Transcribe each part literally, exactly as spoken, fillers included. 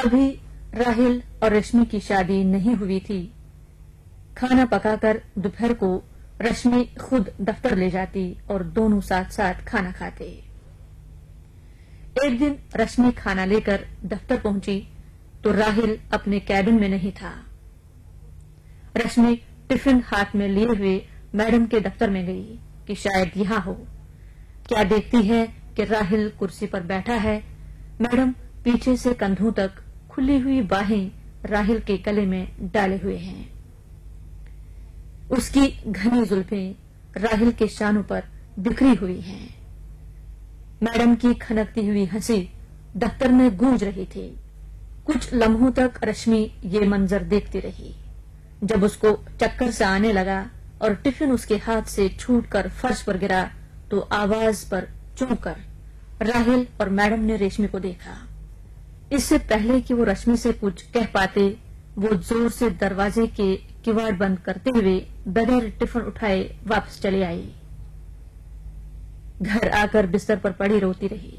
अभी राहिल और रश्मि की शादी नहीं हुई थी। खाना पकाकर दोपहर को रश्मि खुद दफ्तर ले जाती और दोनों साथ साथ खाना खाते। एक दिन रश्मि खाना लेकर दफ्तर पहुंची तो राहिल अपने कैबिन में नहीं था। रश्मि टिफिन हाथ में लिए हुए मैडम के दफ्तर में गई कि शायद यहां हो। क्या देखती है कि राहिल कुर्सी पर बैठा है। मैडम पीछे से कंधों तक खुली हुई बाहें राहिल के गले में डाले हुए हैं। उसकी घनी जुल्फें राहिल के शानों पर बिखरी हुई हैं। मैडम की खनकती हुई हंसी दफ्तर में गूंज रही थी। कुछ लम्हों तक रश्मि ये मंजर देखती रही। जब उसको चक्कर से आने लगा और टिफिन उसके हाथ से छूटकर फर्श पर गिरा तो आवाज पर चूंकर राहिल और मैडम ने रेशमी को देखा। इससे पहले कि वो रश्मि से कुछ कह पाते, वो जोर से दरवाजे के किवाड़ बंद करते हुए बगैर टिफिन उठाए वापस चली आई। घर आकर बिस्तर पर पड़ी रोती रही।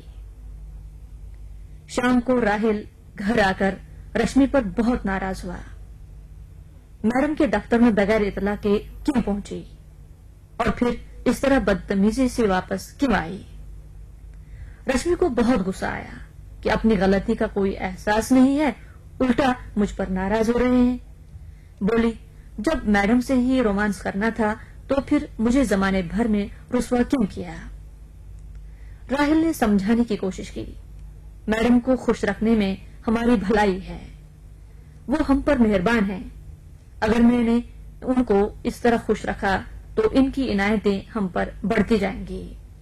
शाम को राहिल घर आकर रश्मि पर बहुत नाराज हुआ। मैडम के दफ्तर में बगैर इतला के क्यों पहुंची और फिर इस तरह बदतमीजी से वापस क्यों आई। रश्मि को बहुत गुस्सा आया कि अपनी गलती का कोई एहसास नहीं है, उल्टा मुझ पर नाराज हो रहे हैं। बोली, जब मैडम से ही रोमांस करना था तो फिर मुझे जमाने भर में रुसवा क्यों किया। राहिल ने समझाने की कोशिश की, मैडम को खुश रखने में हमारी भलाई है, वो हम पर मेहरबान हैं। अगर मैंने उनको इस तरह खुश रखा तो इनकी इनायतें हम पर बढ़ती जाएंगी।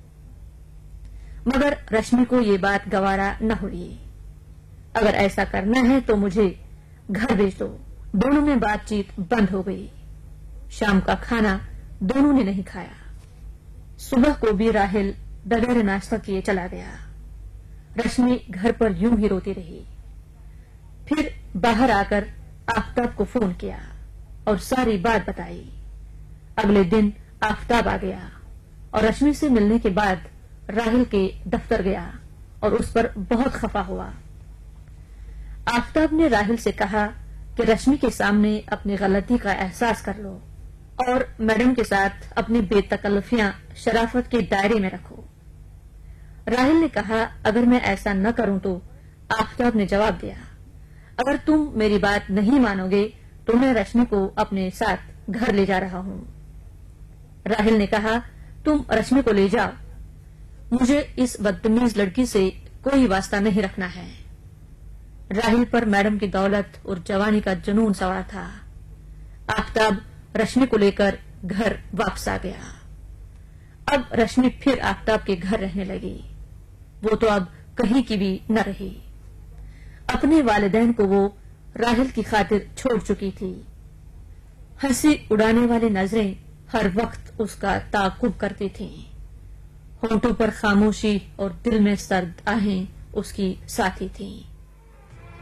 मगर रश्मि को ये बात गवारा न हुई। अगर ऐसा करना है तो मुझे घर भेज दो। दोनों में बातचीत बंद हो गई। शाम का खाना दोनों ने नहीं खाया। सुबह को भी राहिल बगैर नाश्ता किए चला गया। रश्मि घर पर यूं ही रोती रही। फिर बाहर आकर आफताब को फोन किया और सारी बात बताई। अगले दिन आफताब आ गया और रश्मि से मिलने के बाद राहिल के दफ्तर गया और उस पर बहुत खफा हुआ। आफताब ने राहिल से कहा कि रश्मि के सामने अपनी गलती का एहसास कर लो और मैडम के साथ अपनी बेतकल्लफियां शराफत के दायरे में रखो। राहिल ने कहा, अगर मैं ऐसा न करूं तो। आफताब ने जवाब दिया, अगर तुम मेरी बात नहीं मानोगे तो मैं रश्मि को अपने साथ घर ले जा रहा हूं। राहिल ने कहा, तुम रश्मि को ले जाओ, मुझे इस बदतमीज लड़की से कोई वास्ता नहीं रखना है। राहिल पर मैडम की दौलत और जवानी का जुनून सवार था। आफताब रश्मि को लेकर घर वापस आ गया। अब रश्मि फिर आफताब के घर रहने लगी। वो तो अब कहीं की भी न रही। अपने वालिदैन को वो राहिल की खातिर छोड़ चुकी थी। हंसी उड़ाने वाली नजरें हर वक्त उसका ताकुब करती थीं। होंठों पर खामोशी और दिल में सर्द आहें उसकी साथी थीं।